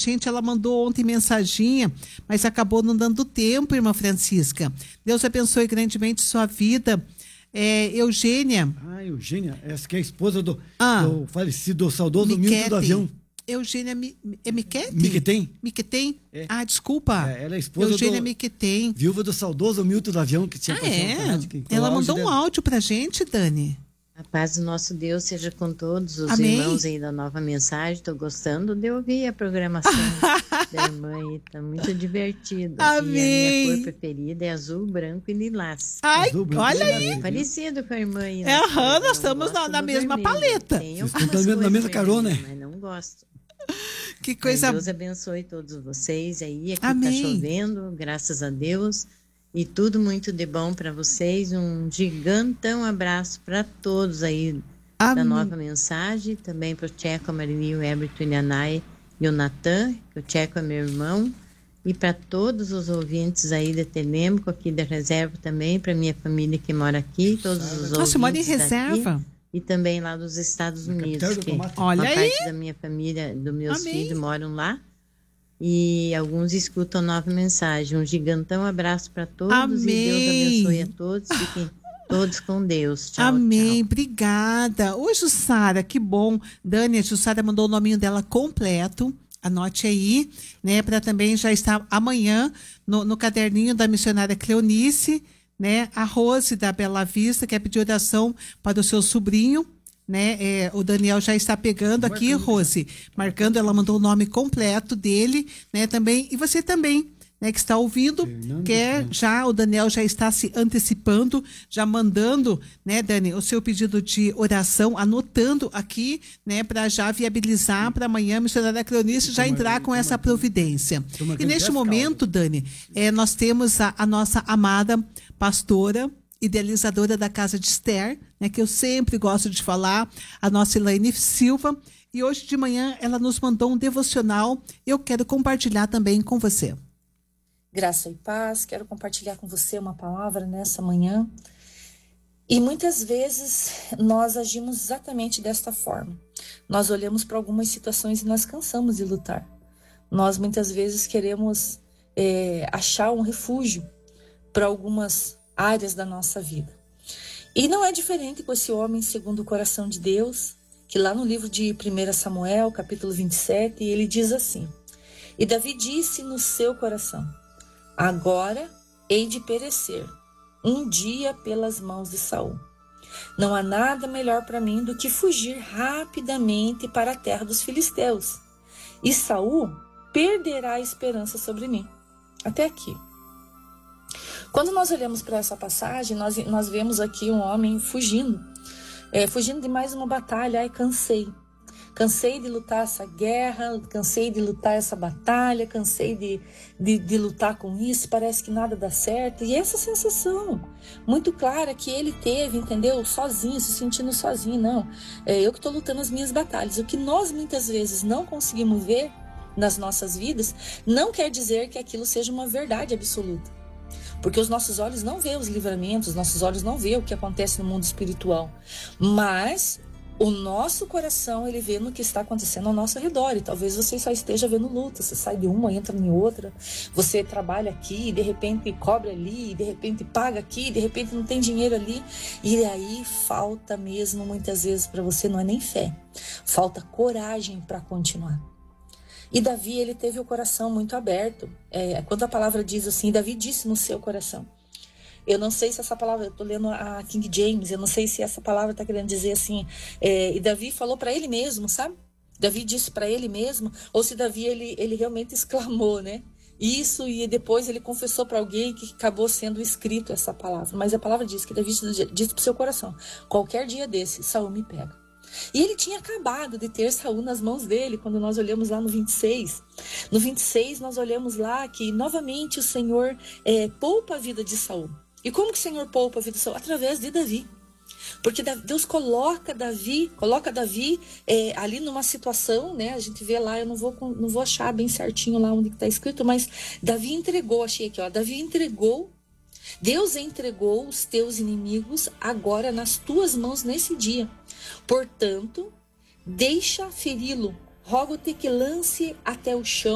gente. Ela mandou ontem mensaginha, mas acabou não dando tempo, irmã Francisca. Deus abençoe grandemente sua vida. Eugênia. Eugênia, essa que é a esposa do falecido, saudoso Milton do Avião. Eugênia Miquete? Miquetem? Desculpa. Ela é a esposa Eugênia Miquetem. Viúva do saudoso Milton do Avião, que tinha Ela mandou um áudio pra gente, Dani. A paz do nosso Deus seja com todos os Amém. irmãos aí da Nova Mensagem. Estou gostando de ouvir a programação da irmã aí, tá muito divertido. Amém. E a minha cor preferida é azul, branco e lilás. Olha aí. É parecido com a irmã aí. Nós estamos na mesma paleta. Vocês estão na mesma carona, né? Mas não gosto. Que coisa. Deus abençoe todos vocês aí. Aqui Amém. tá chovendo, graças a Deus. E tudo muito de bom para vocês. Um gigantão abraço para todos aí da Nova Mensagem. Também para o Tcheco, a Marini, o Everton, o Yanai e o Natan, que o Tcheco é meu irmão. E para todos os ouvintes aí da Telêmico, aqui da Reserva também, para minha família que mora aqui, todos os ouvintes você mora em Reserva? daqui, e também lá dos Estados Unidos, que Olha uma aí. parte da minha família, dos meus Amém. filhos moram lá. E alguns escutam Nova Mensagem. Um gigantão abraço para todos. Amém. E Deus abençoe a todos. Fiquem todos com Deus. Tchau, Amém, tchau. Obrigada. Oi, Jussara, que bom. Dani, a Jussara mandou o nominho dela completo. Anote aí, né? Para também já estar amanhã no caderninho da missionária Cleonice, né? A Rose da Bela Vista quer pedir oração para o seu sobrinho, né? O Daniel já está pegando aqui, Rose, marcando, ela mandou o nome completo dele, né? Também, e você também, né, que está ouvindo, o Daniel já está se antecipando, já mandando, né, Dani, o seu pedido de oração, anotando aqui, né, para já viabilizar para amanhã a missionária Cleonice já entrar com essa providência. E neste momento, Dani, nós temos a nossa amada pastora, idealizadora da Casa de Esther, né, que eu sempre gosto de falar, a nossa Elaine Silva, e hoje de manhã ela nos mandou um devocional, eu quero compartilhar também com você. Graça e paz, quero compartilhar com você uma palavra nessa manhã. E muitas vezes nós agimos exatamente desta forma. Nós olhamos para algumas situações e nós cansamos de lutar. Nós muitas vezes queremos achar um refúgio para algumas áreas da nossa vida. E não é diferente com esse homem segundo o coração de Deus, que lá no livro de 1 Samuel, capítulo 27, ele diz assim: E Davi disse no seu coração: Agora hei de perecer um dia pelas mãos de Saul. Não há nada melhor para mim do que fugir rapidamente para a terra dos filisteus. E Saul perderá a esperança sobre mim. Até aqui. Quando nós olhamos para essa passagem, nós vemos aqui um homem fugindo. Fugindo de mais uma batalha. Ai, cansei. Cansei de lutar essa guerra, cansei de lutar essa batalha, cansei de lutar com isso, parece que nada dá certo. E essa sensação muito clara que ele teve, entendeu? Sozinho, se sentindo sozinho, não. Eu que estou lutando as minhas batalhas. O que nós muitas vezes não conseguimos ver nas nossas vidas, não quer dizer que aquilo seja uma verdade absoluta. Porque os nossos olhos não veem os livramentos, os nossos olhos não veem o que acontece no mundo espiritual. Mas o nosso coração, ele vê no que está acontecendo ao nosso redor. E talvez você só esteja vendo luta. Você sai de uma, entra em outra. Você trabalha aqui, e de repente cobra ali, e de repente paga aqui, e de repente não tem dinheiro ali. E aí falta mesmo, muitas vezes, para você, não é nem fé. Falta coragem para continuar. E Davi, ele teve o coração muito aberto. Quando a palavra diz assim, Davi disse no seu coração. Eu não sei se essa palavra, eu estou lendo a King James, eu não sei se essa palavra está querendo dizer assim, e Davi falou para ele mesmo, sabe? Davi disse para ele mesmo, ou se Davi, ele realmente exclamou, né? Isso, e depois ele confessou para alguém que acabou sendo escrito essa palavra. Mas a palavra diz que Davi disse para o seu coração, qualquer dia desse, Saul me pega. E ele tinha acabado de ter Saul nas mãos dele, quando nós olhamos lá no 26. No 26 nós olhamos lá que novamente o Senhor poupa a vida de Saul. E como que o Senhor poupa a vida de Saul? Através de Davi. Porque Deus coloca Davi ali numa situação, né? A gente vê lá, eu não vou achar bem certinho lá onde está escrito, mas Davi entregou, achei aqui, ó, Deus entregou os teus inimigos agora nas tuas mãos nesse dia. Portanto, deixa feri-lo, rogo-te que lance até o chão